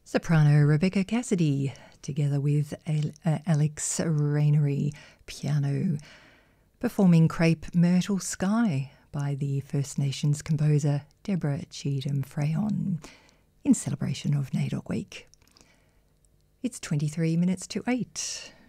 Soprano Rebecca Cassidy, together with Alex Rainery, piano, performing Crepe Myrtle Sky by the First Nations composer Deborah Cheatham Freyon in celebration of NAIDOC Week. It's 23 minutes to 8.